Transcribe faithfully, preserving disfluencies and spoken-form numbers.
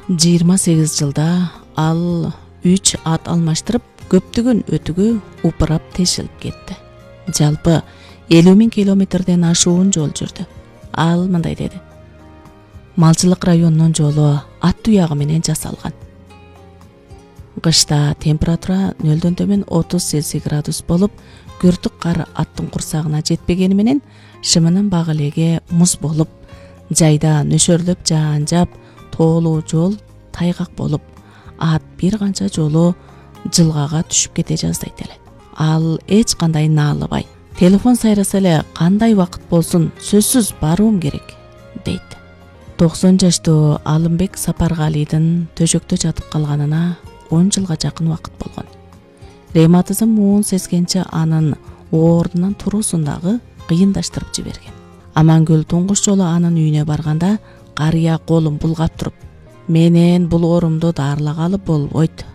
жыйырма сегиз жылда ал үч ат алмаштырып көптөгөн өтүгө упырап тешилип кетти. Жалпы элүү миң километрден ашуун жол жүрдү. Ал мындай деди: малчылык районунун жолу ат туягы менен жасалган. Кышта температура нөлдөн төмөн отуз цельсий градус болуп, күртүк кар аттын курсагына жетпегени менен шымынын багы элеге муз болуп, жайда нөшөрлөп жаан-жап, тоолуу жол тайгак болуп, ат бир канча жолу жылгага түшүп кете жаздайт эле. Ал эч кандай наалыбай: телефон сайраса эле кандай убакыт болсун сөзсүз баруум керек, дейт. токсон жаштуу Алымбек Сапаргалидин төшөктө жатып калганына он жылга жакын убакыт болгон. Ревматизм муун сезгенче анын ордунан туруусун дагы кыйындаштырып жиберген. Амангүл туңгуш жолу анын үйүнө барганда карыя колун булгап туруп: менен бул оорумду дарылагалы болбойт